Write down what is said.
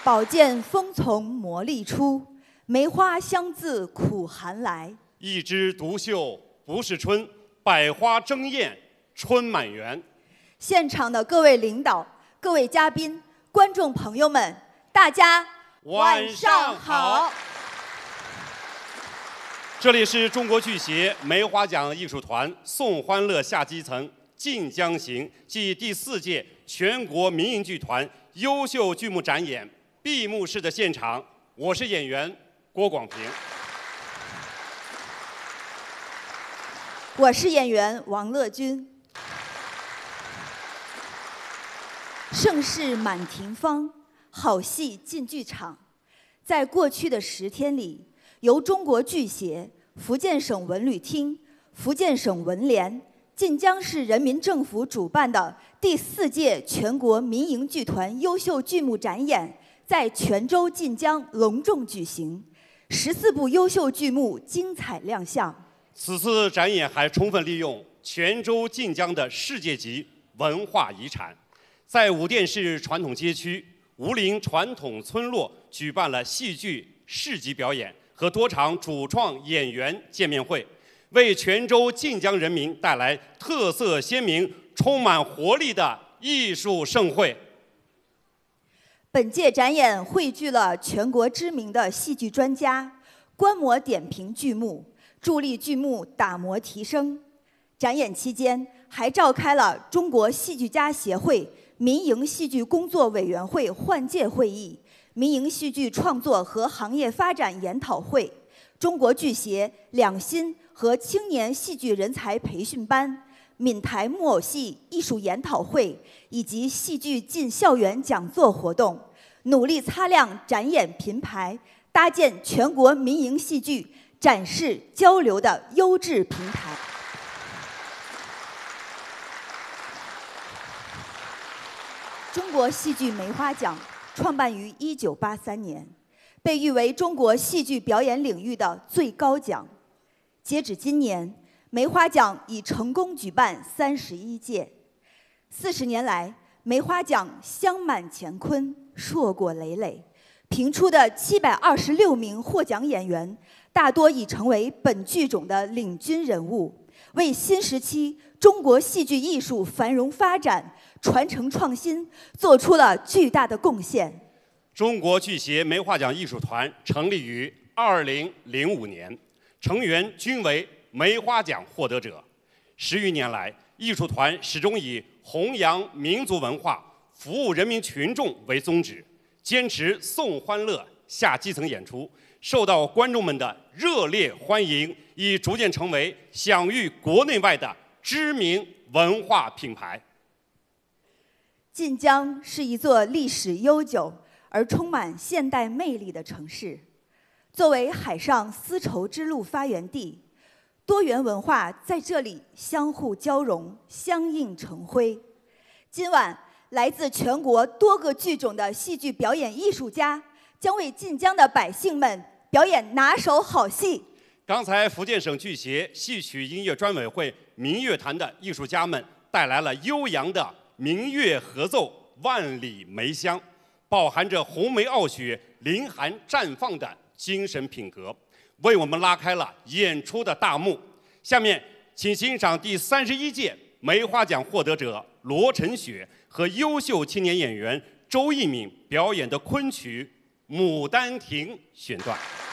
宝剑锋从磨砺出，梅花香自苦寒来。 一枝独秀不是春，百花争艳春满园。 现场的各位领导、各位嘉宾、观众朋友们，大家晚上好。这里是中国剧协梅花奖艺术团送欢乐下基层晋江行暨第4届全国民营剧团优秀剧目展演闭幕式的现场，我是演员郭广平， 我是演员王乐君。盛世满庭芳，好戏进剧场。在过去的10天里，由中国剧协、福建省文旅厅、福建省文联、晋江市人民政府主办的第4届全国民营剧团优秀剧目展演在泉州晋江隆重举行，14部优秀剧目精彩亮相。 此次展演还充分利用泉州晋江的世界级文化遗产，在武店市传统街区吴陵传统村落举办了戏剧市级表演和多场主创演员见面会，为泉州晋江人民带来特色鲜明、充满活力的艺术盛会。 本届展演汇聚了全国知名的戏剧专家，观摩点评剧目，助力剧目打磨提升。展演期间，还召开了中国戏剧家协会民营戏剧工作委员会换届会议、民营戏剧创作和行业发展研讨会、中国剧协两新和青年戏剧人才培训班、闽台木偶戏艺术研讨会以及戏剧进校园讲座活动，努力擦亮展演品牌，搭建全国民营戏剧展示交流的优质平台。中国戏剧梅花奖创办于1983年，被誉为中国戏剧表演领域的最高奖。截止今年，梅花奖已成功举办31届。40年来，梅花奖香满乾坤，硕果累累，评出的726名获奖演员，大多已成为本剧种的领军人物，为新时期中国戏剧艺术繁荣发展、传承创新做出了巨大的贡献。 中国剧协梅花奖艺术团成立于2005年，成员均为梅花奖获得者。10余年来，艺术团始终以弘扬民族文化、服务人民群众为宗旨，坚持送欢乐下基层演出，受到观众们的热烈欢迎，已逐渐成为享誉国内外的知名文化品牌。 晋江是一座历史悠久而充满现代魅力的城市，作为海上丝绸之路发源地，多元文化在这里相互交融、相映成辉。今晚，来自全国多个剧种的戏剧表演艺术家将为晋江的百姓们表演拿手好戏。 刚才福建省剧协戏曲音乐专委会民乐团的艺术家们带来了悠扬的民乐合奏《万里梅香》，饱含着红梅傲雪、凌寒绽放的精神品格，为我们拉开了演出的大幕。下面，请欣赏第31届梅花奖获得者罗晨雪和优秀青年演员周一敏表演的昆曲《牡丹亭》选段。